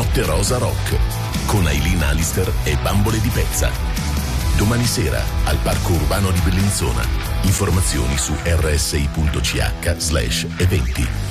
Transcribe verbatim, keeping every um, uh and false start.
Notte Rosa Rock con Aileen Alister e Bambole di Pezza. Domani sera al Parco Urbano di Bellinzona. Informazioni su r s i punto c h slash eventi.